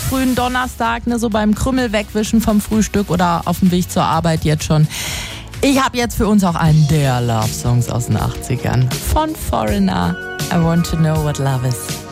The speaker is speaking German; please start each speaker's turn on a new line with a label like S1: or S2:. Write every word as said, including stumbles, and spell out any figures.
S1: frühen Donnerstag, ne, so beim Krümmel wegwischen vom Frühstück oder auf dem Weg zur Arbeit jetzt schon. Ich habe jetzt für uns auch einen der Love-Songs aus den achtzigern von Foreigner. I want to know what love is.